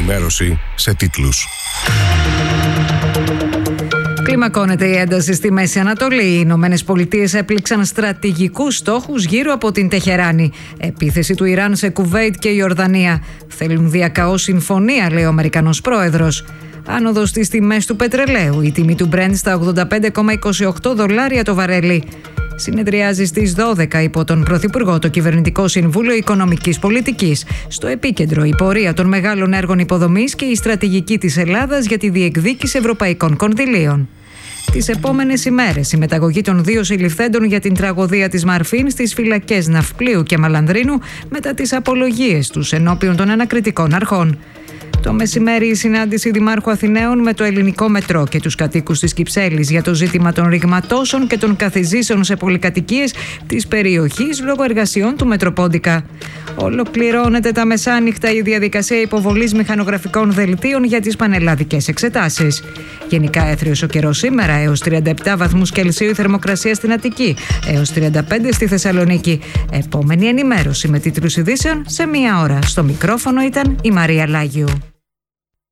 ενημέρωση σε τίτλους. Κλιμακώνεται η ένταση στη Μέση Ανατολή. Οι Ηνωμένες Πολιτείες έπληξαν στρατηγικούς στόχους γύρω από την Τεχεράνη. Επίθεση του Ιράν σε Κουβέιτ και Ιορδανία. Θέλουν διακαώς συμφωνία, λέει ο Αμερικανός πρόεδρος. Άνοδος στις τιμές του πετρελαίου. Η τιμή του Brent στα $85,28 το βαρέλι. Συνεδριάζει στις 12 υπό τον Πρωθυπουργό το Κυβερνητικό Συμβούλιο Οικονομικής Πολιτικής. Στο επίκεντρο η πορεία των μεγάλων έργων υποδομής και η στρατηγική της Ελλάδας για τη διεκδίκηση ευρωπαϊκών κονδυλίων. Τις επόμενες ημέρες η μεταγωγή των 2 συλληφθέντων για την τραγωδία της Μαρφίν στις φυλακές Ναυπλίου και Μαλανδρίνου μετά τις απολογίες τους ενώπιον των ανακριτικών αρχών. Το μεσημέρι η συνάντηση Δημάρχου Αθηναίων με το ελληνικό μετρό και τους κατοίκους της Κυψέλης για το ζήτημα των ρηγματώσεων και των καθιζήσεων σε πολυκατοικίες της περιοχής λόγω εργασιών του Μετροπόντικα. Ολοκληρώνεται τα μεσάνυχτα η διαδικασία υποβολής μηχανογραφικών δελτίων για τις πανελλαδικές εξετάσεις. Γενικά έθριος ο καιρός σήμερα, έως 37 βαθμούς Κελσίου η θερμοκρασία στην Αττική, έως 35 στη Θεσσαλονίκη. Επόμενη ενημέρωση με τίτλους ειδήσεων σε 1 ώρα. Στο μικρόφωνο ήταν η Μαρία Λάγιου.